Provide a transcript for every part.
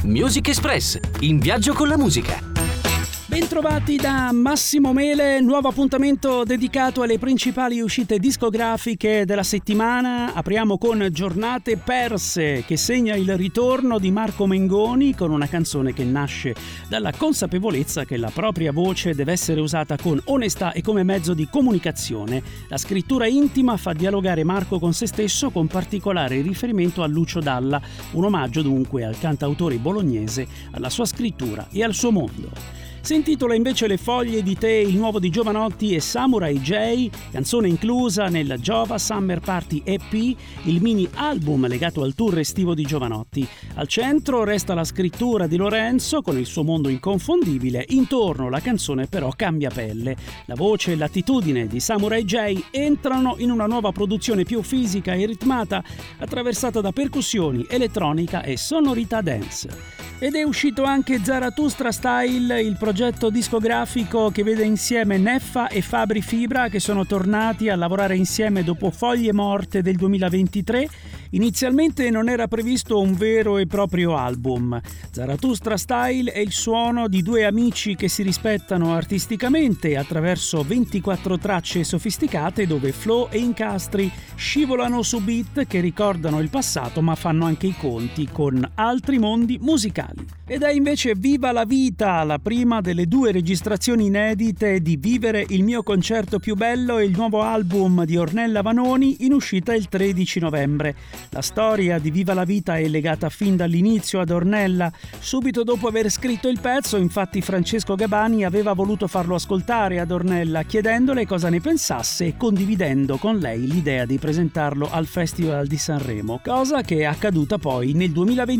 Music Express, in viaggio con la musica. Bentrovati da Massimo Mele, nuovo appuntamento dedicato alle principali uscite discografiche della settimana. Apriamo con Giornate perse, che segna il ritorno di Marco Mengoni con una canzone che nasce dalla consapevolezza che la propria voce deve essere usata con onestà e come mezzo di comunicazione. La scrittura intima fa dialogare Marco con se stesso, con particolare riferimento a Lucio Dalla, un omaggio dunque al cantautore bolognese, alla sua scrittura e al suo mondo. Si intitola invece Le foglie di tè, il nuovo di Jovanotti e Samurai J, canzone inclusa nel Jova Summer Party EP, il mini album legato al tour estivo di Jovanotti. Al centro resta la scrittura di Lorenzo con il suo mondo inconfondibile, intorno la canzone però cambia pelle. La voce e l'attitudine di Samurai J entrano in una nuova produzione più fisica e ritmata, attraversata da percussioni, elettronica e sonorità dance. Ed è uscito anche Zarathustra Style, il progetto discografico che vede insieme Neffa e Fabri Fibra, che sono tornati a lavorare insieme dopo Foglie Morte del 2023. Inizialmente non era previsto un vero e proprio album. Zarathustra Style è il suono di due amici che si rispettano artisticamente attraverso 24 tracce sofisticate dove flow e incastri scivolano su beat che ricordano il passato ma fanno anche i conti con altri mondi musicali. Ed è invece Viva la vita, la prima delle due registrazioni inedite di Vivere il mio concerto più bello e il nuovo album di Ornella Vanoni in uscita il 13 novembre. La storia di Viva la vita è legata fin dall'inizio ad Ornella. Subito dopo aver scritto il pezzo, infatti, Francesco Gabani aveva voluto farlo ascoltare ad Ornella, chiedendole cosa ne pensasse e condividendo con lei l'idea di presentarlo al Festival di Sanremo, cosa che è accaduta poi nel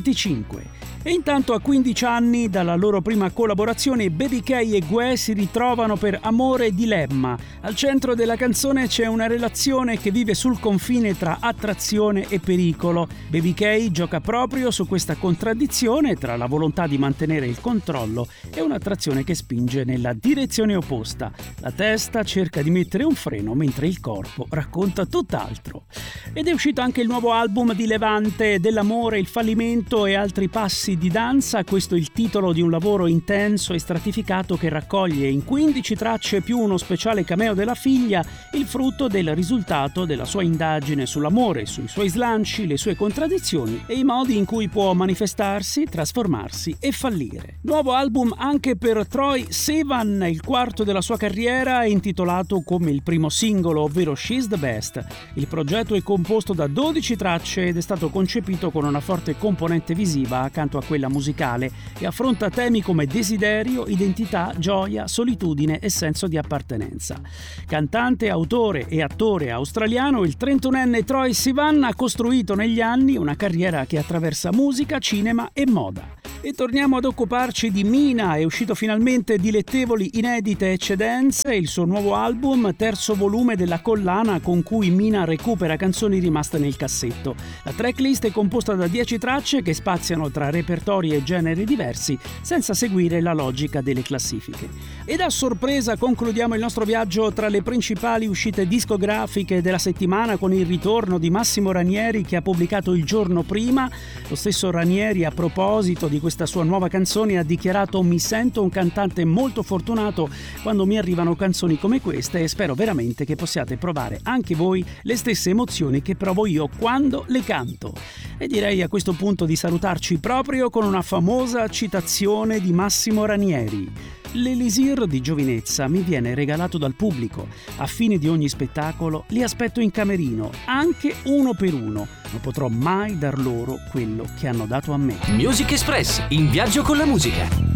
2025. E intanto a 15 anni dalla loro prima collaborazione, Baby K e Guè si ritrovano per Amore e Dilemma. Al centro della canzone c'è una relazione che vive sul confine tra attrazione e pericolo. Baby K gioca proprio su questa contraddizione tra la volontà di mantenere il controllo e un'attrazione che spinge nella direzione opposta. La testa cerca di mettere un freno mentre il corpo racconta tutt'altro. Ed è uscito anche il nuovo album di Levante, Dell'amore, il fallimento e altri passi di danza. Questo è il titolo di un lavoro intenso e stratificato che raccoglie in 15 tracce più uno speciale cameo della figlia il frutto del risultato della sua indagine sull'amore, sui suoi slanci, le sue contraddizioni e i modi in cui può manifestarsi, trasformarsi e fallire. Nuovo album anche per Troye Sivan, il quarto della sua carriera, intitolato come il primo singolo, ovvero She's the Best. Il progetto è composto da 12 tracce ed è stato concepito con una forte componente visiva accanto a quella musicale e affronta temi come desiderio, identità, gioia, solitudine e senso di appartenenza. Cantante, autore e attore australiano, il 31enne Troye Sivan ha costruito negli anni una carriera che attraversa musica, cinema e moda. E torniamo ad occuparci di Mina. È uscito finalmente Dilettevoli inedite eccedenze, il suo nuovo album, terzo volume della collana con cui Mina recupera canzoni rimaste nel cassetto. La tracklist è composta da 10 tracce che spaziano tra repertori e generi diversi senza seguire la logica delle classifiche. Ed a sorpresa concludiamo il nostro viaggio tra le principali uscite discografiche della settimana con il ritorno di Massimo Ranieri, che ha pubblicato il giorno prima. Lo stesso Ranieri, a proposito di questa sua nuova canzone, ha dichiarato: mi sento un cantante molto fortunato quando mi arrivano canzoni come queste e spero veramente che possiate provare anche voi le stesse emozioni che provo io quando le canto. E direi a questo punto di salutarci proprio con una famosa citazione di Massimo Ranieri. L'elisir di giovinezza mi viene regalato dal pubblico. A fine di ogni spettacolo li aspetto in camerino, anche uno per uno. Non potrò mai dar loro quello che hanno dato a me. Music Express, in viaggio con la musica.